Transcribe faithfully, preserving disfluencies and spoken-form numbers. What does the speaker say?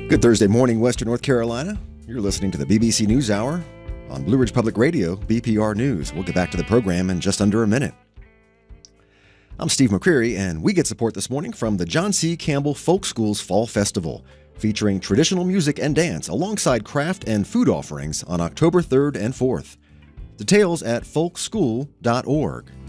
Good Thursday morning, Western North Carolina. You're listening to the B B C News Hour on Blue Ridge Public Radio, B P R News. We'll get back to the program in just under a minute. I'm Steve McCreary, and we get support this morning from the John C. Campbell Folk Schools Fall Festival, featuring traditional music and dance alongside craft and food offerings on October third and fourth. Details at folk school dot org.